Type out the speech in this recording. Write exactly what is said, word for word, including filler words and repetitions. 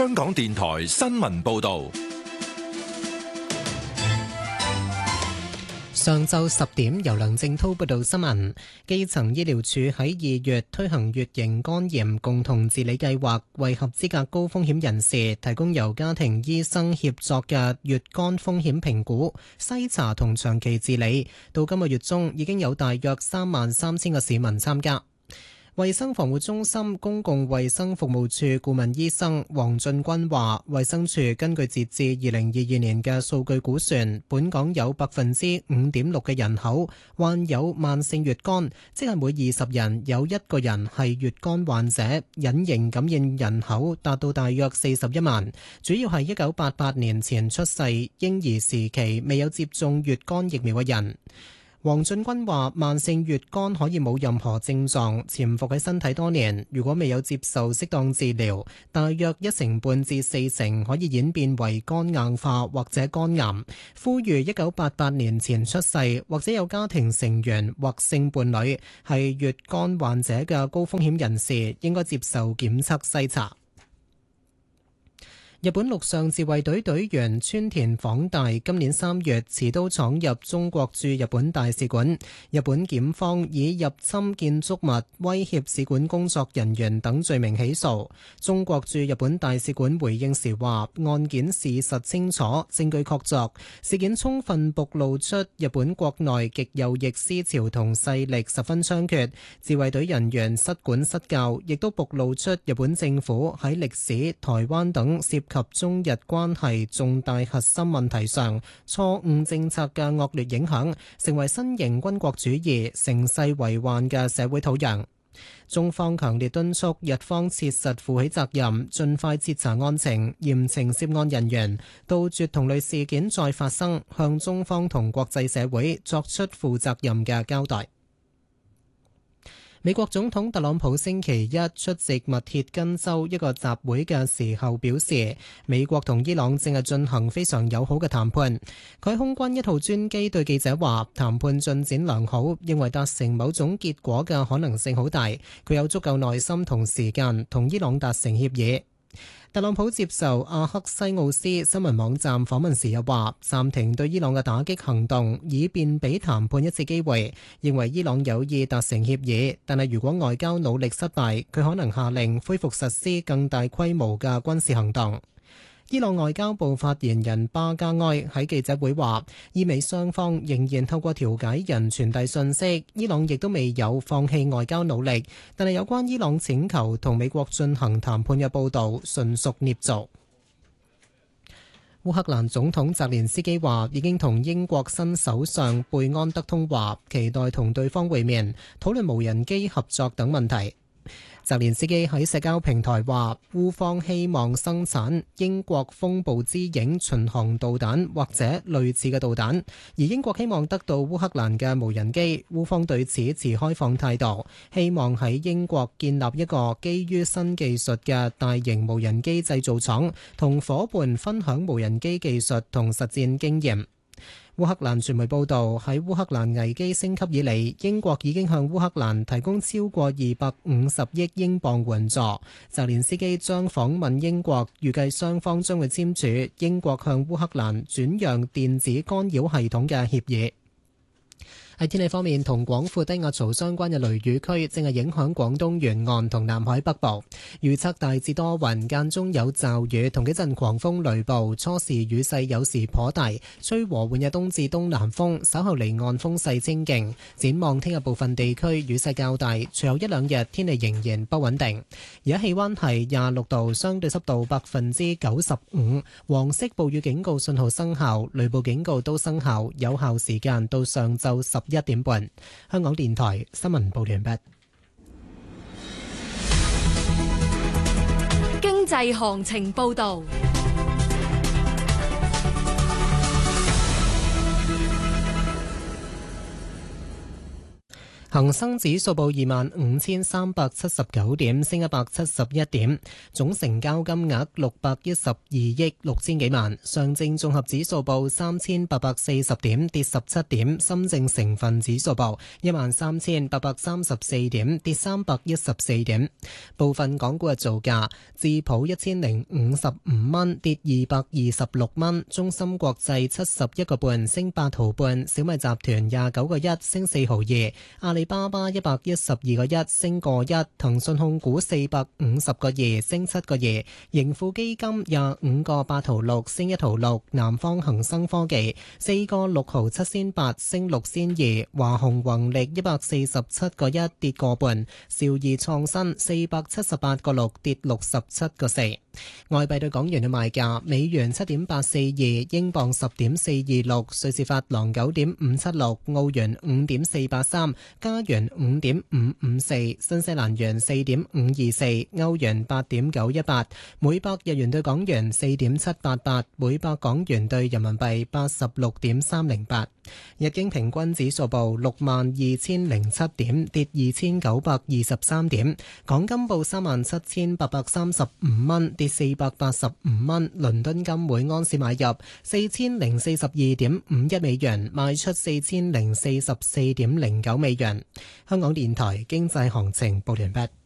香港電台新聞報道。 上晝十點，由梁正濤報道新聞。基層醫療處喺二月推行乙型肝炎共同治理計劃，為合資格高風險人士提供由家庭醫生協作嘅乙肝風險評估、篩查同長期治理。到今個月中，已經有大約三萬三千個市民參加。衛生防護中心公共衛生服務處顧問醫生黃俊君話，衛生署根據截至二零二二年嘅數據估算，本港有百分之五點六嘅人口患有慢性乙肝，即係每二十人有一個人係乙肝患者。隱形感染人口達到大約四十一萬，主要係一九八八年前出世、嬰兒時期未有接種乙肝疫苗嘅人。黃俊君話：慢性乙肝可以冇任何症狀，潛伏喺身體多年，如果未有接受適當治療，大約一成半至四成可以演變為肝硬化或者肝癌。呼籲一九八八年前出世或者有家庭成員或性伴侶係乙肝患者嘅高風險人士，應該接受檢測篩查。日本陸上自衛隊隊員川田晃大今年三月持刀闖入中國駐日本大使館，日本檢方以入侵建築物、威脅使館工作人員等罪名起訴。中國駐日本大使館回應時話，案件事實清楚，證據確鑿，事件充分暴露出日本國內極右翼思潮同勢力十分猖獗，自衛隊人員失管失教，亦都暴露出日本政府喺歷史、台灣等涉及中日關係重大核心問題上錯誤政策嘅惡劣影響，成為新型軍國主義乘勢為患嘅社會土壤。中方強烈敦促日方切實負起責任，盡快徹查案情，嚴懲涉案人員，杜絕同類事件再發生，向中方同國際社會作出負責任嘅交代。美國總統特朗普星期一出席密歇根州一個集會嘅時候表示，美國同伊朗正係進行非常友好嘅談判。佢喺空軍一號專機對記者話，談判進展良好，認為達成某種結果嘅可能性好大。佢有足夠耐心同時間同伊朗達成協議。特朗普接受阿克西奧斯新聞網站訪問時又話，暫停對伊朗嘅打擊行動，以便俾談判一次機會，認為伊朗有意達成協議，但係如果外交努力失敗，佢可能下令恢復實施更大規模嘅軍事行動。伊朗外交部發言人巴加埃喺記者會話，伊美雙方仍然透過調解人傳遞信息，伊朗亦都未有放棄外交努力，但係有關伊朗請求同美國進行談判嘅報導純屬捏造。烏克蘭總統澤連斯基話已經同英國新首相貝安德通話，期待同對方會面，討論無人機合作等問題。澤連斯基喺社交平台話，烏方希望生產英國風暴之影巡航導彈或者類似嘅導彈，而英國希望得到烏克蘭嘅無人機。烏方對此持開放態度，希望喺英國建立一個基於新技術嘅大型無人機製造廠，同夥伴分享無人機技術同實戰經驗。烏克蘭傳媒報導，喺烏克蘭危機升級以嚟，英國已經向烏克蘭提供超過二百五十億英鎊援助。澤連斯基將訪問英國，預計雙方將會簽署英國向烏克蘭轉讓電子干擾系統嘅協議。喺天氣方面，同廣闊低壓槽相關嘅雷雨區正係影響廣東沿岸同南海北部。預測大致多雲，間中有驟雨同幾陣狂風雷暴，初時雨勢有時頗大，吹和緩嘅東至東南風，稍後離岸風勢清勁。展望聽日部分地區雨勢較大，隨後一兩日天氣仍然不穩定。而家氣溫係廿六度，相對濕度百分之九十五，黃色暴雨警告信號生效，雷暴警告都生效，有效時間到上晝十一點半。香港電台新聞報完畢。 經濟行情報道。 恒生指數報二萬五千三百七十九點，升一百七十一點，總成交金額六百一十二億六千幾萬。上證綜合指數報三千八百四十點，跌十七點。深證成分指數報一萬三千八百三十四點，跌三百一十四點。部分港股嘅造價：智普一千零五十五蚊，跌二百二十六蚊；中芯國際七十一個半，升八毫半；小米集團廿九個一，升四毫二；阿里巴巴一百一十二個一，升個一；騰訊控股四百五十個二，升七個二；盈富基金廿五個八毫六，升一毫六；南方恒生科技四個六毫七仙八，升六仙二；華虹宏力一百四十七個一，跌個半；兆易創新四百七十八個六，跌六十七個四。外幣對港元嘅賣價：美元七點八四二，英鎊十點四二六，瑞士法郎九點五七六，澳元五點四八三，加元五點五五四，新西蘭元四點五二四，歐元八點九一八，每百日元對港元四點七八八，每百港元對人民幣八十六點三零八。日經平均指數報六萬二千零七點，跌二千九百二十三點。港金報三萬七千八百三十五蚊，跌四百八十五蚊。倫敦金每安士買入四千零四十二點五一美元，賣出四千零四十四點零九美元。香港電台經濟行情報完畢。